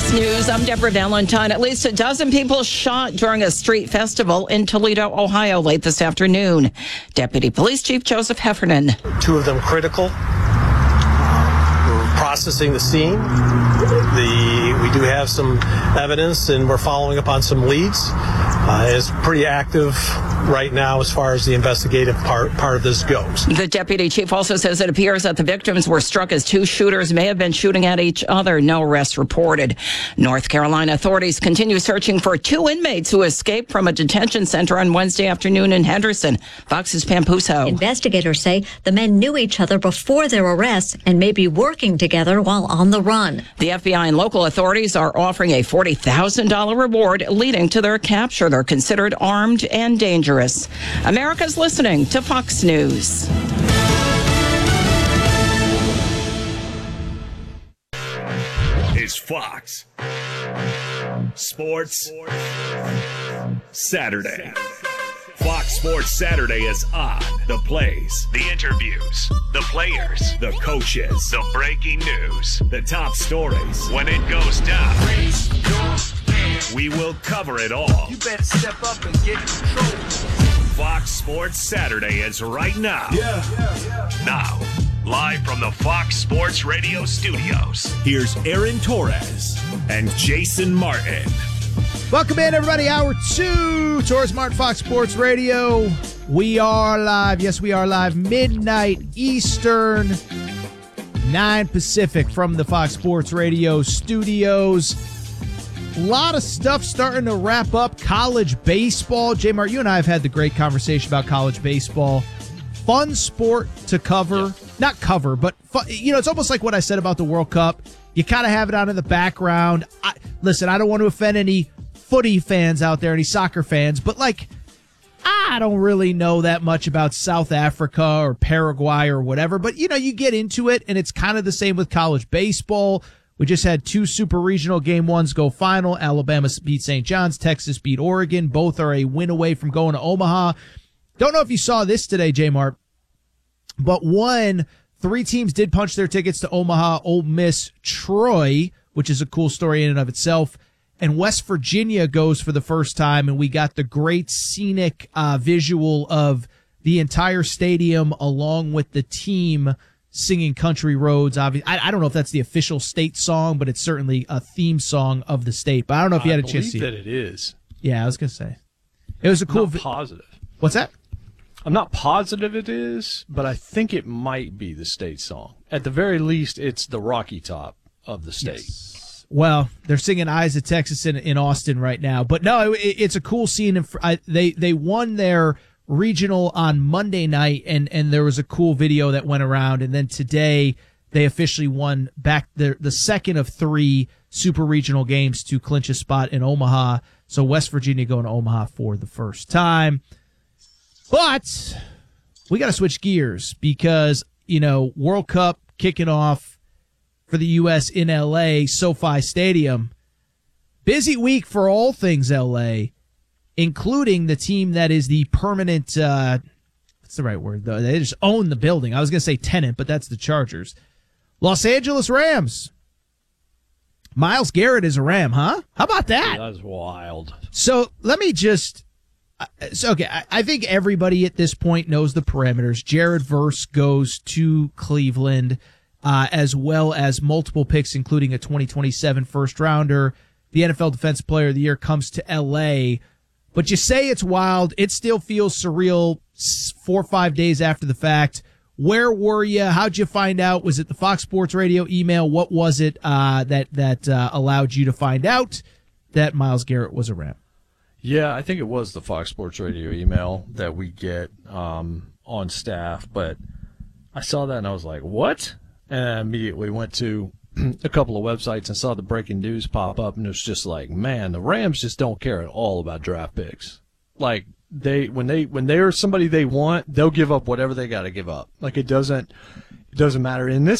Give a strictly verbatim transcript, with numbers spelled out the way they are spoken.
Fox News, I'm Deborah Valentine. At least a dozen people shot during a street festival in Toledo, Ohio late this afternoon. Deputy Police Chief Joseph Heffernan. Two of them critical. We're processing the scene. The, we do have some evidence, and we're following up on some leads. Uh, it's pretty active right now as far as the investigative part part of this goes. The deputy chief also says it appears that the victims were struck as two shooters may have been shooting at each other. No arrests reported. North Carolina authorities continue searching for two inmates who escaped from a detention center on Wednesday afternoon in Henderson. Fox's Pam Puso. Investigators say the men knew each other before their arrests and may be working together while on the run. The F B I and local authorities are offering a forty thousand dollars reward leading to their capture. They're considered armed and dangerous. America's listening to Fox News. Is Fox Sports Saturday. Fox Sports Saturday is on. The plays, the interviews, the players, the coaches, the breaking news, the top stories. When it goes down, we will cover it all. You better step up and get in control. Fox Sports Saturday is right now. Yeah. yeah, yeah. Now, live from the Fox Sports Radio studios, here's Aaron Torres and Jason Martin. Welcome in, everybody. Hour two, Torres Martin, Fox Sports Radio. We are live. Yes, we are live. Midnight Eastern, nine Pacific from the Fox Sports Radio studios. A lot of stuff starting to wrap up. College baseball. J Mart, you and I have had the great conversation about college baseball. Fun sport to cover. Yeah. Not cover, but, fun, you know, it's almost like what I said about the World Cup. You kind of have it on in the background. I, listen, I don't want to offend any footy fans out there, any soccer fans, but, like, I don't really know that much about South Africa or Paraguay or whatever. But, you know, you get into it, and it's kind of the same with college baseball. We just had two super regional game ones go final. Alabama beat Saint John's. Texas beat Oregon. Both are a win away from going to Omaha. Don't know if you saw this today, J-Mart, but one, three teams did punch their tickets to Omaha. Ole Miss, Troy, which is a cool story in and of itself. And West Virginia goes for the first time, and we got the great scenic uh, visual of the entire stadium along with the team singing Country Roads. Obviously, I, I don't know if that's the official state song, but it's certainly a theme song of the state. But I don't know if you had a chance to see it. I believe that it is. Yeah, I was going to say. It was a cool... I'm not positive. What's that? I'm not positive it is, but I think it might be the state song. At the very least, it's the Rocky Top of the state. Yes. Well, they're singing Eyes of Texas in, in Austin right now. But no, it, it's a cool scene. I, they, they won their regional on Monday night, and, and there was a cool video that went around. And then today, they officially won back the, the second of three super regional games to clinch a spot in Omaha. So West Virginia going to Omaha for the first time. But we got to switch gears because, you know, World Cup kicking off for the U S in L A, SoFi Stadium. Busy week for all things L A, including the team that is the permanent, uh, what's the right word, though? They just own the building. I was going to say tenant, but that's the Chargers. Los Angeles Rams. Myles Garrett is a Ram, huh? How about that? That's wild. So let me just, so, okay, I, I think everybody at this point knows the parameters. Jared Verse goes to Cleveland, uh, as well as multiple picks, including a twenty twenty-seven first rounder. The N F L Defensive Player of the Year comes to L A. But you say it's wild. It still feels surreal four or five days after the fact. Where were you? How'd you find out? Was it the Fox Sports Radio email? What was it uh, that that uh, allowed you to find out that Myles Garrett was a Ram? Yeah, I think it was the Fox Sports Radio email that we get um, on staff. But I saw that and I was like, what? And I immediately went to a couple of websites and saw the breaking news pop up, and it was just like, man, the Rams just don't care at all about draft picks. Like, they when they when they're somebody they want, they'll give up whatever they got to give up. Like, it doesn't it doesn't matter in this